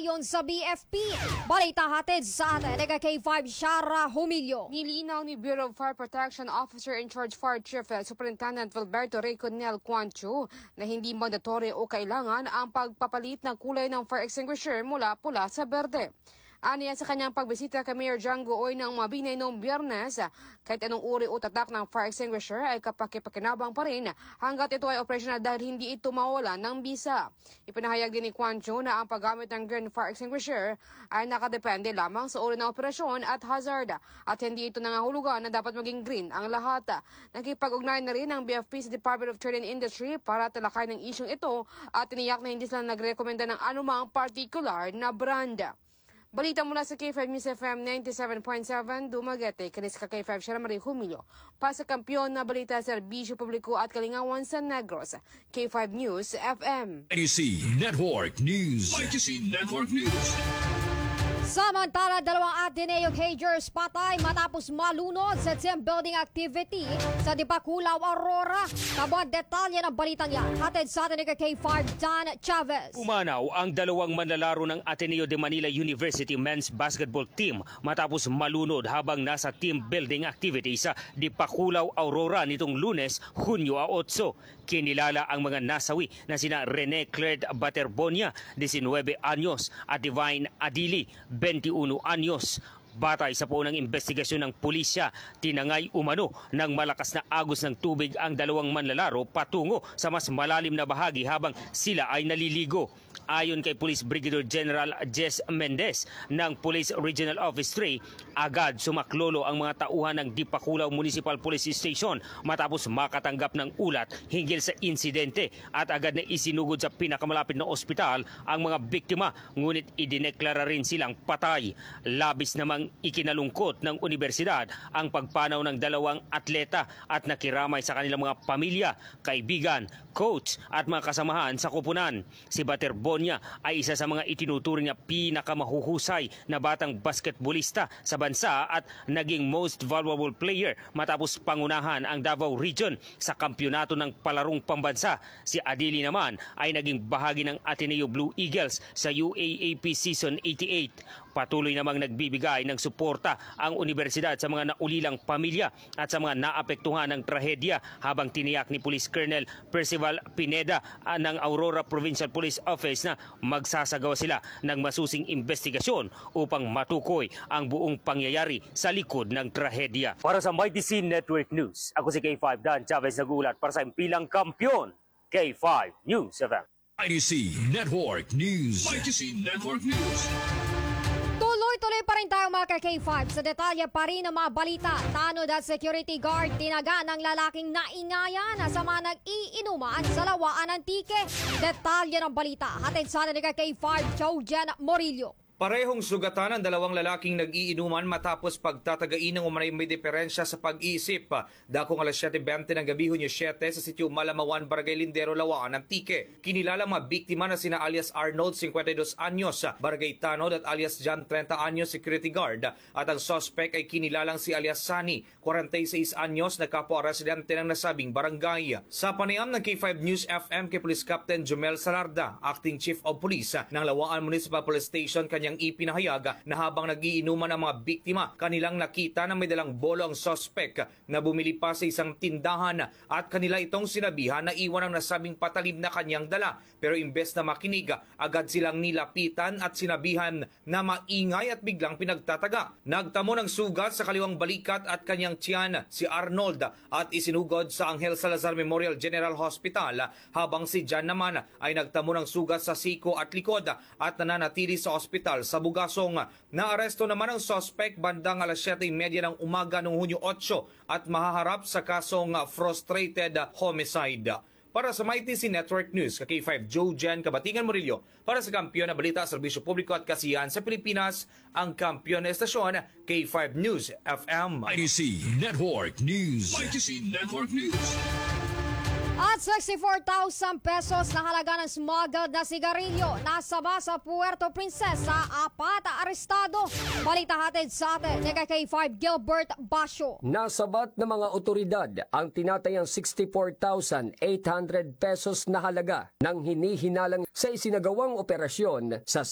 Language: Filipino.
ayon sa BFP. Balita hatid sa atin, K5 Shara Humilio. Nilinaw ni Bureau of Fire Protection Officer in Charge Fire Chief Superintendent Wilberto Reconel Cuancho na hindi mandatory o kailangan ang pagpapalit ng kulay ng fire extinguisher mula pula sa berde. Aniya sa kanyang pagbisita kay Mayor Django Oy ng Mabinay noong Biyernes, kahit anong uri o tatak ng fire extinguisher ay kapakipakinabang pa rin hanggat ito ay operational dahil hindi ito mawala ng bisa. Ipinahayag din ni Cuancho na ang paggamit ng green fire extinguisher ay nakadepende lamang sa uri ng operasyon at hazard at hindi ito nangahulugan na dapat maging green ang lahat. Nakipag-ugnay na rin ang BFP sa Department of Trade and Industry para talakay ng isyong ito at tiniyak na hindi sila nagrekomenda ng anumang particular na brand. Balita mula sa K5 News FM 97.7 Dumaguete, kanis ka K5 Shara Marie Humilio. Para sa kampiyon na balita sa serbisyo publiko at kalingawan sa Negros, K5 News FM. ITC Network News. ITC Network News. Samantala, dalawang Ateneo Cagers patay matapos malunod sa team building activity sa Dipakulaw, Aurora. Kabang detalye ng balitang yan, hatid sa atin ni K5 Dan Chavez. Umanaw ang dalawang manlalaro ng Ateneo de Manila University men's basketball team matapos malunod habang nasa team building activity sa Dipakulaw, Aurora nitong Lunes, Hunyo 8. Kinilala ang mga nasawi na sina Rene Claire Baterbonia, 19 anyos, at Divine Adili, 21 anyos. Batay sa punang investigasyon ng pulisya, tinangay umano ng malakas na agos ng tubig ang dalawang manlalaro patungo sa mas malalim na bahagi habang sila ay naliligo. Ayon kay Police Brigadier General Jess Mendez ng Police Regional Office 3, agad sumaklolo ang mga tauhan ng Dipakulaw Municipal Police Station matapos makatanggap ng ulat hinggil sa insidente at agad na isinugod sa pinakamalapit na ospital ang mga biktima, ngunit idineklara rin silang patay. Labis namang ikinalungkot ng universidad ang pagpanaw ng dalawang atleta at nakiramay sa kanilang mga pamilya, kaibigan, coach at mga kasamahan sa kupunan. Si Baterbonia ay isa sa mga itinuturing na pinakamahuhusay na batang basketbolista sa bansa at naging most valuable player matapos pangunahan ang Davao Region sa kampyonato ng palarong pambansa. Si Adili naman ay naging bahagi ng Ateneo Blue Eagles sa UAAP Season 88. Patuloy namang nagbibigay ng suporta ang universidad sa mga naulilang pamilya at sa mga naapektuhan ng trahedya habang tiniyak ni Police Colonel Percival Pineda ng Aurora Provincial Police Office na magsasagawa sila ng masusing investigasyon upang matukoy ang buong pangyayari sa likod ng trahedya. Para sa ITC Network News, ako si K5 Dan Chavez nagulat para sa impilang kampyon, K5 News FM. ITC Network News. ITC Network News. Tuloy-tuloy pa rin tayo mga K5 sa detalye pa rin ng mga balita. Tanod at security guard tinaga ng lalaking naingayan sa mga nag-iinuman sa Lawaan Antique. Detalye ng balita hatid sa atin ni K5 Jojen Morillo. Parehong sugatan ang dalawang lalaking nag-iinuman matapos pagtatagain ng umanay may diferensya sa pag-iisip. Dakong alas 7:20 ng gabi Hunyo 7 sa sitio Malamawan, Barangay Lindero, Lawaan, Antique. Kinilala mga biktima na sina alias Arnold, 52 anyos, Barangay Tanod, at alias John, 30 anyos, security guard. At ang suspect ay kinilalang si alias Sani, 46 anyos, na kapwa-residente ng nasabing barangay. Sa panayam ng K5 News FM kay Police Captain Jumel Salarda, Acting Chief of Police ng Lawaan Municipal Police Station, kanyang ipinahayag na habang nagiinuman ang mga biktima, kanilang nakita na may dalang bolo ang suspect na bumili pa sa isang tindahan at kanila itong sinabihan na iwan ang nasabing patalim na kanyang dala. Pero imbes na makinig, agad silang nilapitan at sinabihan na maingay at biglang pinagtataga. Nagtamo ng sugat sa kaliwang balikat at kanyang tiyan si Arnold at isinugod sa Angel Salazar Memorial General Hospital, habang si John naman ay nagtamo ng sugat sa siko at likod at nananatili sa ospital sa Bugasong. Naaresto naman ang suspect bandang alas 7:30 ng umaga noong Hunyo 8 at mahaharap sa kasong frustrated homicide. Para sa ITC Network News, K5 Jojen Kabatingan Murillo, para sa kampiyon na balita, serbisyo publiko at kasiyahan sa Pilipinas, ang kampiyon na estasyon, K5 News FM. ITC Network News. ITC Network News. At 64,000 pesos na halaga ng smuggled na sigarilyo nasaba sa Puerto Princesa, 4 arestado. Balita hatid sa atin ni K5 Gilbert Basyo. Nasabat ng mga otoridad ang tinatayang 64,800 pesos na halaga ng hinihinalang sa isinagawang operasyon sa